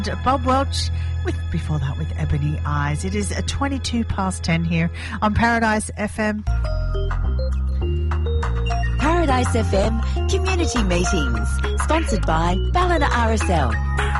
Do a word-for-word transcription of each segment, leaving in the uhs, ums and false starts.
Bob Welch with before that with Ebony Eyes. It is a twenty-two past ten here on Paradise F M. Paradise F M Community Meetings, sponsored by Ballina R S L.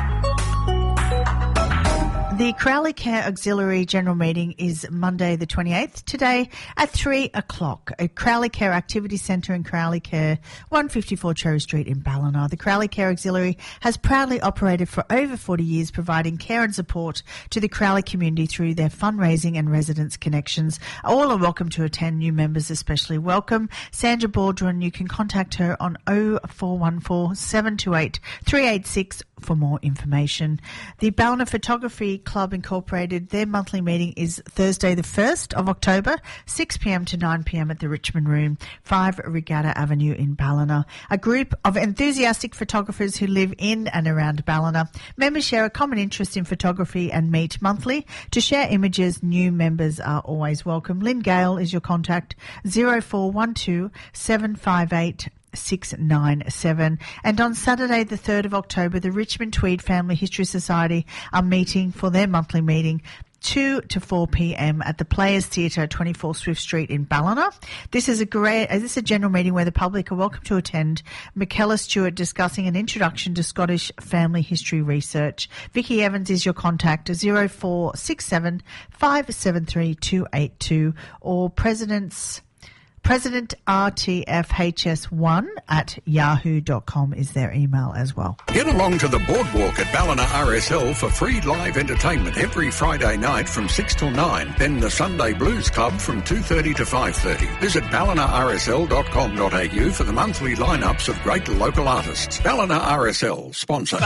The Crowley Care Auxiliary General Meeting is Monday the twenty-eighth, today at three o'clock at Crowley Care Activity Centre in Crowley Care, one fifty-four Cherry Street in Ballina. The Crowley Care Auxiliary has proudly operated for over forty years, providing care and support to the Crowley community through their fundraising and residents connections. All are welcome to attend, new members especially welcome. Sandra Baldwin, you can contact her on oh four one four, seven two eight, three eight six for more information. The Ballina Photography Club Incorporated, their monthly meeting is Thursday the first of October, six p.m. to nine p.m. at the Richmond Room, five Regatta Avenue in Ballina. A group of enthusiastic photographers who live in and around Ballina. Members share a common interest in photography and meet monthly to share images. New members are always welcome. Lynn Gale is your contact, oh four one two, seven five eight, six nine seven. And on Saturday the third of October, the Richmond Tweed Family History Society are meeting for their monthly meeting two to four p.m. at the Players Theatre, twenty-four Swift Street in Ballina. This is a great, uh, this is a general meeting where the public are welcome to attend. Michaela Stewart discussing an introduction to Scottish family history research. Vicky Evans is your contact, oh four six seven, five seven three, two eight two, or President's President R T F H S one at yahoo dot com is their email as well. Get along to the boardwalk at Ballina R S L for free live entertainment every Friday night from six till nine. Then the Sunday Blues Club from two thirty to five thirty. Visit ballina r s l dot com dot a u for the monthly lineups of great local artists. Ballina R S L, sponsor.